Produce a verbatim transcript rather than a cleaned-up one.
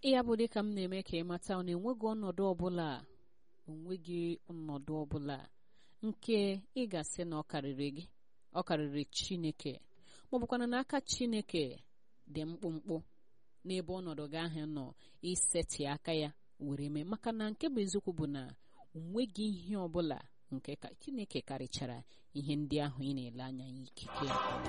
ya bụ dịka m na-eme ka ị mata na enweghị ọnọdụ ọbụla onweghị ọnọdụ ọbụla nke ị ga-asị na ọ karịrị gị ọ karịrị Chineke ma ọ bụkwana n'aka Chineke dị mkpụmkpụ n'ebe ọnọdụ gị ahụ nọ iseti aka ya were mee maka na nke bụ eziokwu bụ na onweghị ihe ọbụla nke ka Chineke karịchara ihe ndị ahụ ị na-ele anya ikike